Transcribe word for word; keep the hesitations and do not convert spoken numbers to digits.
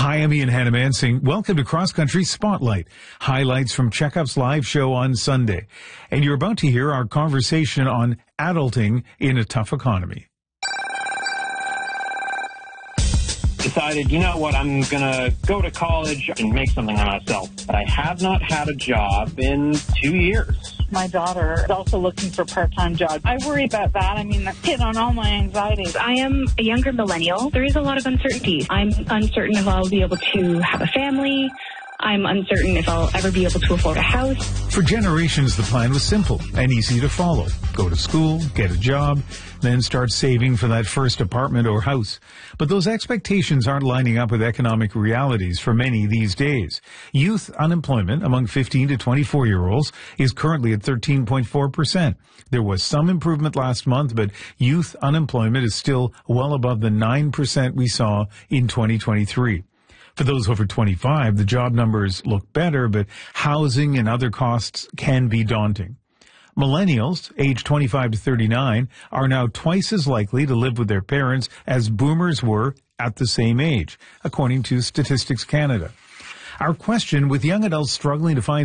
Hi, I'm Ian Hannah-Mansing. Welcome to Cross Country Spotlight, highlights from Checkup's live show on Sunday. And you're about to hear our conversation on adulting in a tough economy. Decided, you know what, I'm going to go to college and make something of myself. But I have not had a job in two years. My daughter is also looking for a part-time job. I worry about that. I mean, that's hit on all my anxieties. I am a younger millennial. There is a lot of uncertainty. I'm uncertain if I'll be able to have a family. I'm uncertain if I'll ever be able to afford a house. For generations, the plan was simple and easy to follow. Go to school, get a job, then start saving for that first apartment or house. But those expectations aren't lining up with economic realities for many these days. Youth unemployment among fifteen to twenty-four-year-olds is currently at thirteen point four percent. There was some improvement last month, but youth unemployment is still well above the nine percent we saw in twenty twenty-three. For those over twenty-five, the job numbers look better, but housing and other costs can be daunting. Millennials, aged twenty-five to thirty-nine, are now twice as likely to live with their parents as boomers were at the same age, according to Statistics Canada. Our question, with young adults struggling to find